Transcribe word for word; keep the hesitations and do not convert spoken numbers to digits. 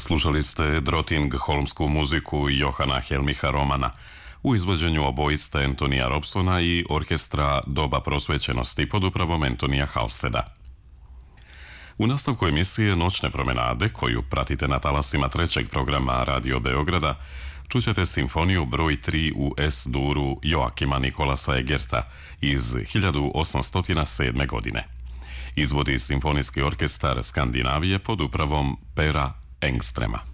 Slušali ste Drottningholmsku muziku Johana Helmicha Romana u izvođenju obojiste Antonija Robsona i orkestra Doba prosvećenosti pod upravom Antonija Halsteda. U nastavku emisije Noćne promenade, koju pratite na talasima trećeg programa Radio Beograda, čućete simfoniju broj tri u S-duru Joakima Nikolasa Egerta iz hiljadu osamsto sedme. godine. Izvodi simfonijski orkestar Skandinavije pod upravom Pera Engstrema.